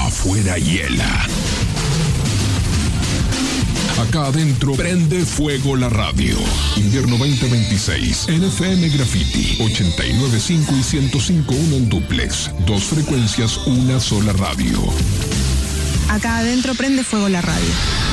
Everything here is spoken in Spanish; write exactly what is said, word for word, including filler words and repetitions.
afuera hiela. Acá adentro prende fuego la radio. Invierno veinte veintiséis. en F M Graffiti ochenta y nueve punto cinco y ciento cinco punto uno en duplex. Dos frecuencias, una sola radio. Acá adentro prende fuego la radio.